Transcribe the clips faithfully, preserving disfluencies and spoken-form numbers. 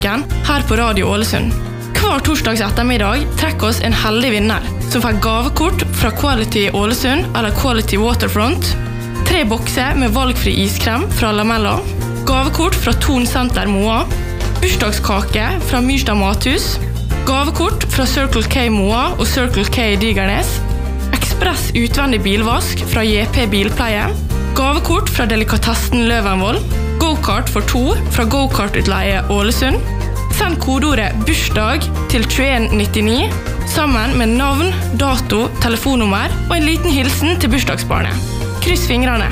her på Radio Ålesund. Hver torsdags ettermiddag trekker oss en heldig vinner, som får gavekort fra Quality Ålesund eller Quality Waterfront, tre bokser med valgfri iskrem fra Lamella, gavekort fra Ton Center Moa, bursdagskake fra Myrstad Mathus, gavekort fra Circle K Moa og Circle K Digernes, ekspress utvendig bilvask fra J P Bilpleie, gavekort fra Delikatessen Løvenvoll, go-kart for to fra Go-kart-utleie Ålesund. Send kodeordet bursdag til tjueen nittini sammen med navn, dato, telefonnummer og en liten hilsen til bursdagsbarnet. Kryss fingrene!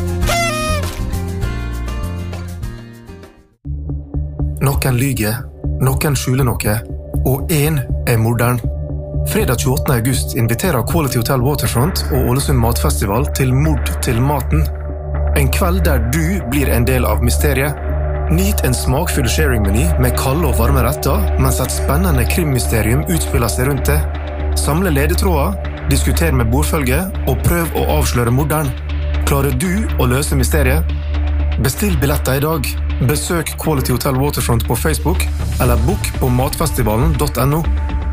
Noen lyger, noen skjuler noe, og en er morderen. Fredag tjueåttende august inviterer Quality Hotel Waterfront og Ålesund Matfestival til Mord til maten. En kveld der du blir en del av mysteriet. Nyt en smakfull sharing-meny med kalde og varme retter, mens et spennende krimmysterium utspiller seg rundt det. Samle ledetråder, diskuter med bordfølge og prøv å avsløre morderen. Klarer du å løse mysteriet? Bestill billetter i dag. Besøk Quality Hotel Waterfront på Facebook eller book på matfestivalen punktum no.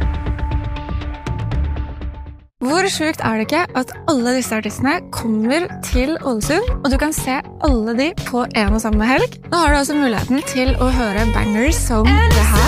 Hvor sjukt er det ikke at alle disse artistene kommer til Ålesund, og du kan se alle de på en og samme helg? Nå har du altså muligheten til å høre bangers som det her.